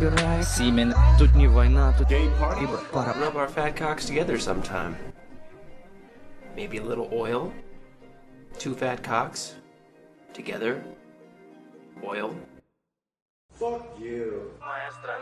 Semen. Тут не война, тут Gay party? пара. Rub our fat cocks together sometime. Maybe a little oil. 2 fat cocks. Together. Oil. Fuck you. Maestra,